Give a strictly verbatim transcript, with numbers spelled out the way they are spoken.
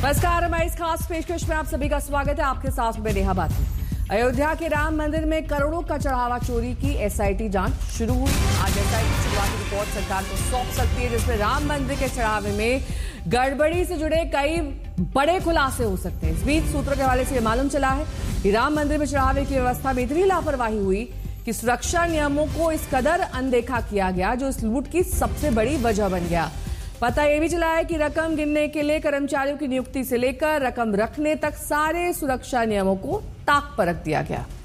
नमस्कार, हमारी इस खास पेशकश में आप सभी का स्वागत है। आपके साथ में नेहा बाती। अयोध्या के राम मंदिर में करोड़ों का चढ़ावा चोरी की एसआईटी जांच शुरू हुई। आज एसआईटी शुरुआती रिपोर्ट सरकार को सौंप सकती है, जिसमें राम मंदिर के चढ़ावे में गड़बड़ी से जुड़े कई बड़े खुलासे हो सकते हैं। इस बीच सूत्रों के हवाले से यह मालूम चला है कि राम मंदिर में चढ़ावे की व्यवस्था में इतनी लापरवाही हुई कि सुरक्षा नियमों को इस कदर अनदेखा किया गया, जो इस लूट की सबसे बड़ी वजह बन गया। पता यह भी चला है कि रकम गिनने के लिए कर्मचारियों की नियुक्ति से लेकर रकम रखने तक सारे सुरक्षा नियमों को ताक पर रख दिया गया।